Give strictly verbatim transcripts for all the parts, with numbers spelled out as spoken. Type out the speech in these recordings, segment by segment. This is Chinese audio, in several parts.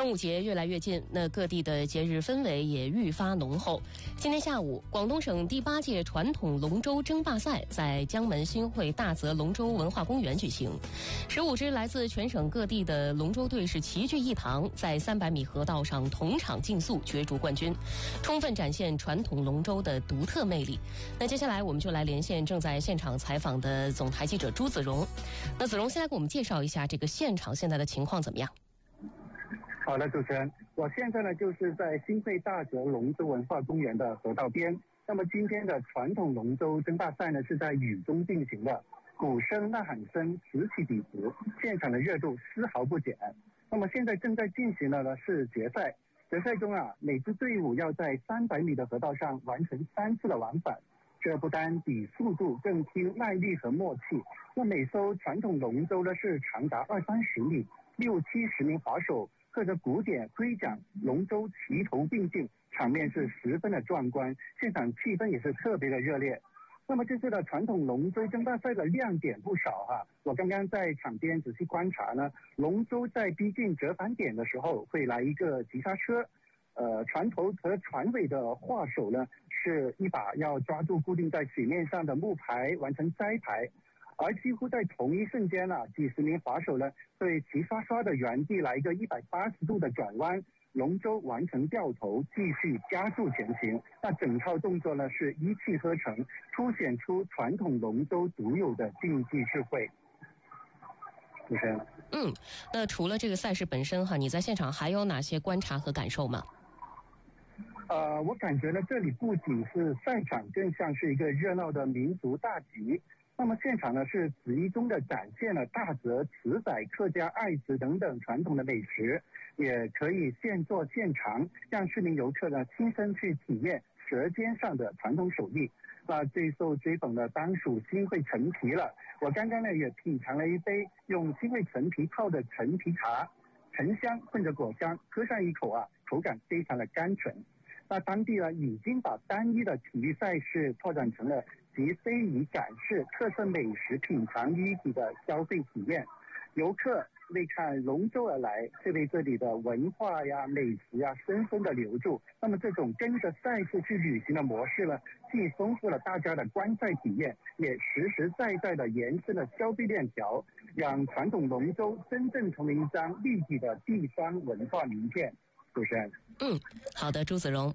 端午节越来越近，那各地的节日氛围也愈发浓厚。今天下午，广东省第八届传统龙舟争霸赛在江门新会大泽龙舟文化公园举行。十五支来自全省各地的龙舟队是齐聚一堂，在三百米河道上同场竞速，角逐冠军，充分展现传统龙舟的独特魅力。那接下来我们就来连线正在现场采访的总台记者朱子荣。那子荣先来给我们介绍一下这个现场现在的情况怎么样？ 好的，主持人，我现在呢就是在新会大泽龙舟文化公园的河道边。那么今天的传统龙舟争霸赛呢是在雨中进行的，鼓声、呐喊声此起彼伏，现场的热度丝毫不减。那么现在正在进行的呢是决赛，决赛中啊，每支队伍要在三百米的河道上完成三次的往返，这不单比速度，更拼耐力和默契。那每艘传统龙舟呢是长达二三十米，六七十名划手喝着鼓点挥桨，龙舟齐头并进，场面是十分的壮观，现场气氛也是特别的热烈。那么这次的传统龙舟争霸赛的亮点不少哈、啊，我刚刚在场边仔细观察呢，龙舟在逼近折返点的时候会来一个急刹车，呃，船头和船尾的划手呢是一把要抓住固定在水面上的木牌完成摘牌。而几乎在同一瞬间呢、啊，几十名划手呢会齐刷刷的原地来一个一百八十度的转弯，龙舟完成掉头，继续加速前行。那整套动作呢是一气呵成，凸显出传统龙舟独有的竞技智慧。主持人， 嗯，那除了这个赛事本身哈，你在现场还有哪些观察和感受吗？ 呃，我感觉呢，这里不仅是赛场，更像是一个热闹的民族大集。那么现场呢是集中的展现了大泽、瓷仔、客家爱子等等传统的美食，也可以现做现尝，让市民游客呢亲身去体验舌尖上的传统手艺。那最受追捧的当属新会陈皮了。我刚刚呢也品尝了一杯用新会陈皮泡的陈皮茶，沉香混着果香，喝上一口啊，口感非常的甘醇。那当地呢已经把单一的体育赛事拓展成了集非遗展示、特色美食品尝于一体的消费体验。游客为看龙舟而来，却被这里的文化呀、美食呀深深的留住。那么这种跟着赛事去旅行的模式呢，既丰富了大家的观赛体验，也实实在在的延伸了消费链条，让传统龙舟真正成为一张立体的地方文化名片。主持人， 嗯，好的，朱子荣。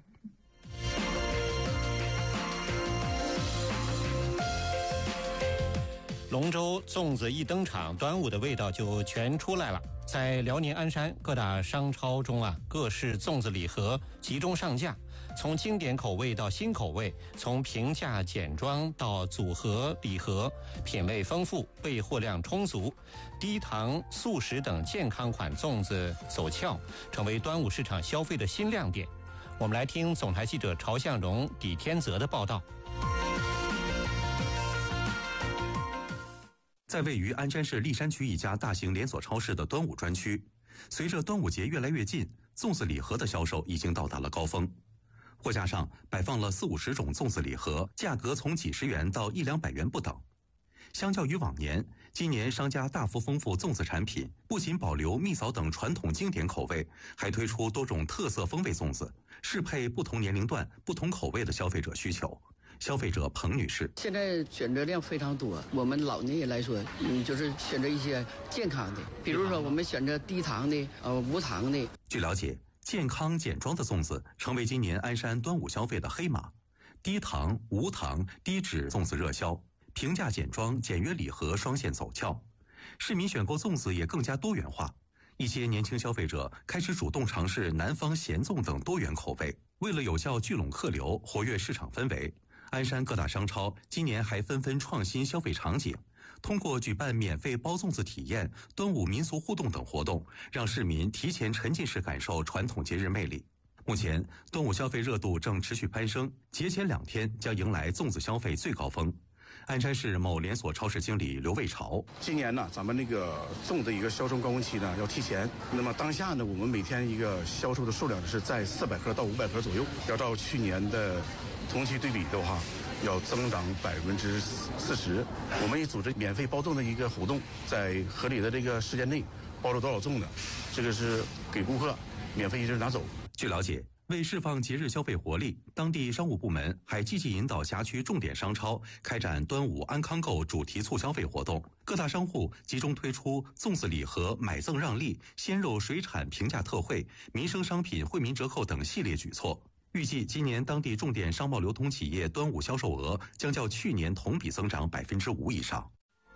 龙舟粽子一登场，端午的味道就全出来了。在辽宁鞍山各大商超中啊，各式粽子礼盒集中上架，从经典口味到新口味，从平价简装到组合礼盒，品味丰富，备货量充足，低糖、素食等健康款粽子走俏，成为端午市场消费的新亮点。我们来听总台记者朝向荣、李天泽的报道。 在位于鞍山市立山区一家大型连锁超市的端午专区，随着端午节越来越近，粽子礼盒的销售已经到达了高峰。货架上摆放了四五十种粽子礼盒，价格从几十元到一两百元不等。相较于往年，今年商家大幅丰富粽子产品，不仅保留蜜枣等传统经典口味，还推出多种特色风味粽子，适配不同年龄段、不同口味的消费者需求。消费者彭女士， 现在选择量非常多，我们老年人来说，嗯，就是选择一些健康的，比如说我们选择低糖的，呃，无糖的。 据了解，健康简装的粽子成为今年鞍山端午消费的黑马，低糖、无糖、低脂粽子热销，平价简装、简约礼盒双线走俏，市民选购粽子也更加多元化。一些年轻消费者开始主动尝试南方咸粽等多元口味。为了有效聚拢客流，活跃市场氛围，鞍山各大商超今年还纷纷创新消费场景，通过举办免费包粽子体验、端午民俗互动等活动，让市民提前沉浸式感受传统节日魅力。目前，端午消费热度正持续攀升，节前两天将迎来粽子消费最高峰。鞍山市某连锁超市经理刘卫朝， 今年呢，咱们那个粽的一个销售高峰期呢要提前。那么当下呢，我们每天一个销售的数量是在四百颗到五百颗左右，要照去年的同期对比的话，要增长百分之四十。我们也组织免费包粽的一个活动，在合理的这个时间内， 包了多少粽的，这个是给顾客免费一人拿走。 据了解，为释放节日消费活力，当地商务部门还积极引导辖区重点商超开展端午安康购主题促消费活动，各大商户集中推出粽子礼盒买赠让利、鲜肉水产平价特惠、民生商品惠民折扣等系列举措。预计今年当地重点商贸流通企业端午销售额将较去年同比增长百分之五以上。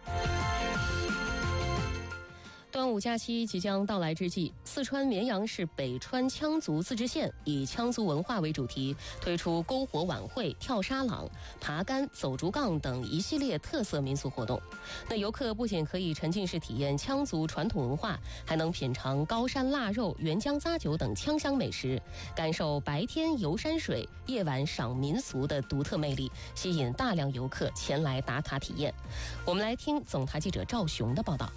端午假期即将到来之际，四川绵阳市北川羌族自治县以羌族文化为主题，推出篝火晚会、跳沙朗、爬杆、走竹杠等一系列特色民俗活动。那游客不仅可以沉浸式体验羌族传统文化，还能品尝高山腊肉、原浆咂酒等羌乡美食，感受白天游山水、夜晚赏民俗的独特魅力，吸引大量游客前来打卡体验。我们来听总台记者赵雄的报道。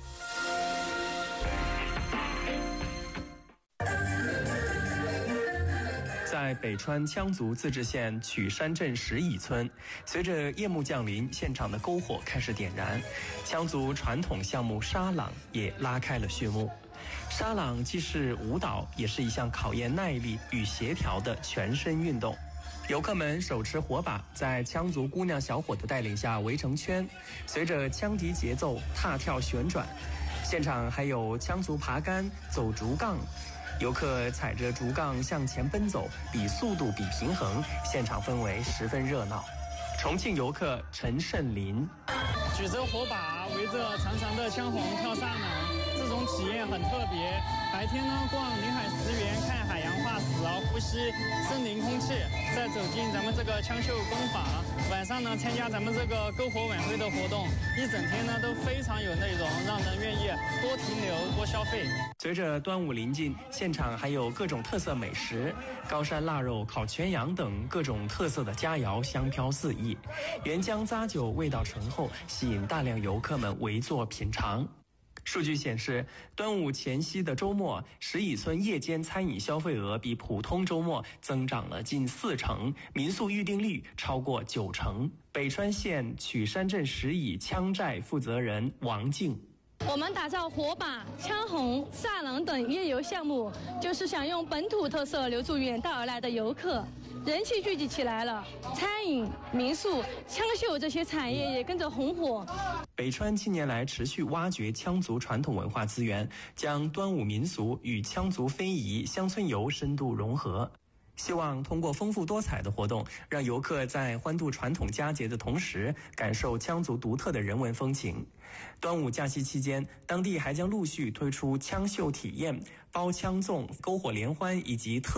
在北川羌族自治县曲山镇石乙村，随着夜幕降临，现场的篝火开始点燃，羌族传统项目沙朗也拉开了序幕。沙朗既是舞蹈，也是一项考验耐力与协调的全身运动。游客们手持火把，在羌族姑娘小伙的带领下围成圈，随着羌笛节奏踏跳旋转。现场还有羌族爬杆、走竹杠。游客踩着竹杠向前奔走，比速度比平衡，现场氛围十分热闹。重庆游客陈胜林举着火把，围着长长的羌红跳沙朗，这种体验很特别。白天呢，逛临海石园看海洋化石，呼吸森林空气，再走进咱们这个羌绣工坊。晚上呢，参加咱们这个篝火晚会的活动，一整天呢都非常有内容，让人愿意多停留、多消费。 随着端午临近，现场还有各种特色美食，高山腊肉、烤全羊等各种特色的佳肴香飘四溢，原浆咂酒味道醇厚，吸引大量游客们围坐品尝。数据显示，端午前夕的周末，石乙村夜间餐饮消费额比普通周末增长了近四成，民宿预订率超过九成。北川县曲山镇石乙羌寨负责人王静。 我们打造火把、羌红、萨朗等夜游项目，就是想用本土特色留住远道而来的游客。人气聚集起来了，餐饮、民宿、羌绣这些产业也跟着红火。 北川近年来持续挖掘羌族传统文化资源，将端午民俗与羌族非遗、乡村游深度融合。希望通过丰富多彩的活动，让游客在欢度传统佳节的同时，感受羌族独特的人文风情。端午假期期间，当地还将陆续推出羌绣体验、包羌粽、篝火联欢以及特